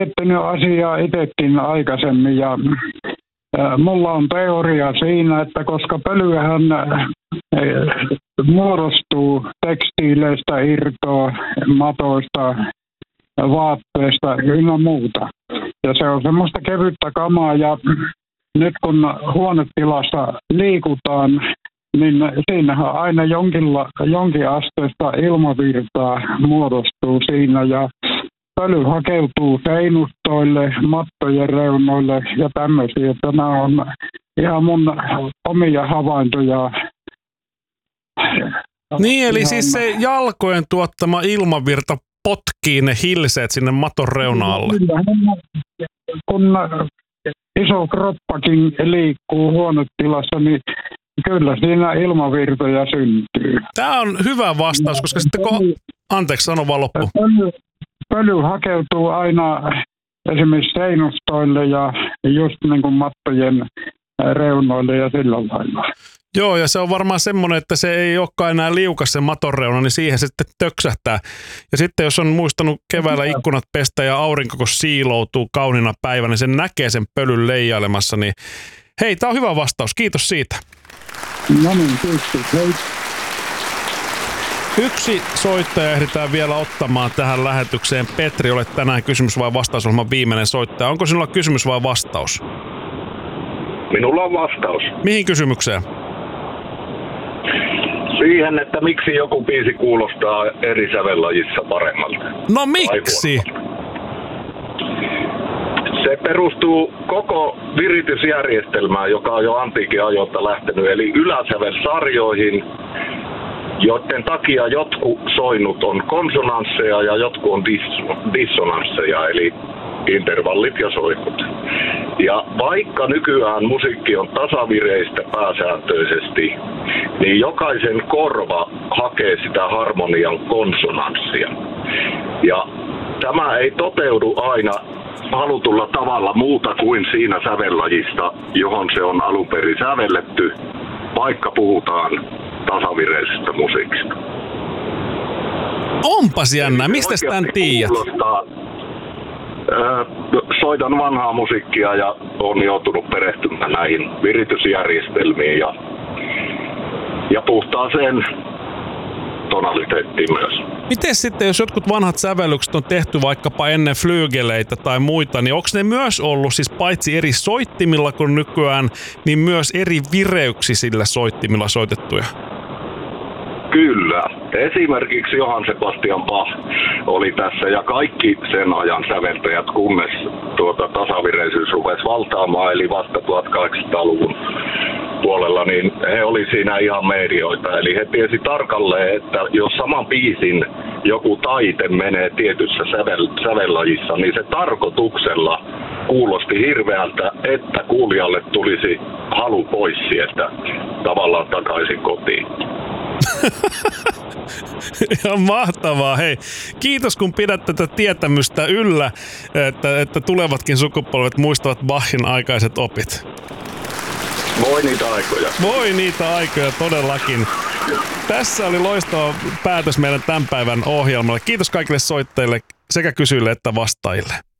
miettinyt asiaa itsekin aikaisemmin ja mulla on teoria siinä, että koska pölyähän muodostuu tekstiileistä, irtoa, matoista, vaatteista ynnä muuta. Ja se on semmoista kevyttä kamaa ja nyt kun huonetilassa liikutaan, niin siinähän aina jonkin asteesta ilmavirtaa muodostuu siinä ja pöly hakeutuu seinustoille, mattojen reunoille ja tämmöisiä. Nämä on ihan mun omia havaintoja. Niin, eli siis se jalkojen tuottama ilmavirta potkii ne hilseet sinne maton reuna-alle. Kun iso kroppakin liikkuu huonetilassa, niin kyllä siinä ilmavirtoja syntyy. Tämä on hyvä vastaus, koska sitten Anteeksi, sano vaan loppu. Pöly hakeutuu aina esimerkiksi seinustoille ja just niin kuin mattojen reunoille ja sillä lailla. Joo, ja se on varmaan semmoinen, että se ei olekaan enää liukas se maton reuna, niin siihen se sitten töksähtää. Ja sitten jos on muistanut keväällä ikkunat pestä ja aurinko kun siiloutuu kauniina päivänä, niin sen näkee sen pölyn leijailemassa. Niin hei, tämä on hyvä vastaus. Kiitos siitä. No niin, kiitos. Hei. Yksi soittaja ehditään vielä ottamaan tähän lähetykseen. Petri, olet tänään kysymys vai vastaus ohjelman viimeinen soittaja. Onko sinulla kysymys vai vastaus? Minulla on vastaus. Mihin kysymykseen? Siihen, että miksi joku biisi kuulostaa eri sävellajissa paremmalta. No miksi? Se perustuu koko viritysjärjestelmään, joka on jo antiikin ajoilta lähtenyt, eli yläsävelsarjoihin, joiden takia jotkut soinut on konsonansseja ja jotkut on dissonansseja, eli intervallit ja soinut. Ja vaikka nykyään musiikki on tasavireistä pääsääntöisesti, niin jokaisen korva hakee sitä harmonian konsonanssia. Ja tämä ei toteudu aina halutulla tavalla muuta kuin siinä sävellajista, johon se on alun perin sävelletty, vaikka puhutaan tasavireisestä musiikista. Onpas jännä, mistä tämän tiedät? Soitan vanhaa musiikkia ja olen joutunut perehtymään näihin viritysjärjestelmiin ja puhtaaseen tonaliteettiin myös. Miten sitten, jos jotkut vanhat sävellykset on tehty vaikkapa ennen flyygeleitä tai muita, niin onko ne myös ollut siis paitsi eri soittimilla kuin nykyään, niin myös eri vireyksisillä soittimilla soitettuja? Kyllä. Esimerkiksi Johann Sebastian Bach oli tässä ja kaikki sen ajan säveltäjät, kunnes tasavireisyys rupesi valtaamaan, eli vasta 1800-luvun puolella, niin he oli siinä ihan medioita. Eli he tiesi tarkalleen, että jos saman biisin joku taite menee tietyssä sävellajissa, niin se tarkoituksella kuulosti hirveältä, että kuulijalle tulisi halu pois sieltä tavallaan takaisin kotiin. Ihan mahtavaa. Hei, kiitos kun pidät tätä tietämystä yllä, että tulevatkin sukupolvet muistavat Bachin aikaiset opit. Voi niitä aikoja. Voi niitä aikoja todellakin. Tässä oli loistava päätös meidän tämän päivän ohjelmalle. Kiitos kaikille soittajille sekä kysyjille että vastaajille.